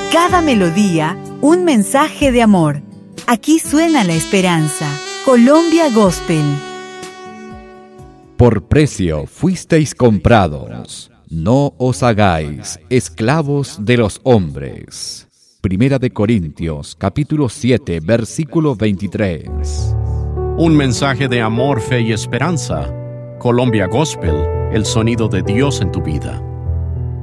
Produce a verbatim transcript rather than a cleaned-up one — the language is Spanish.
Cada melodía, un mensaje de amor. Aquí suena la esperanza. Colombia Gospel. Por precio fuisteis comprados. No os hagáis esclavos de los hombres. Primera de Corintios, capítulo siete, versículo veintitrés. Un mensaje de amor, fe y esperanza. Colombia Gospel, el sonido de Dios en tu vida.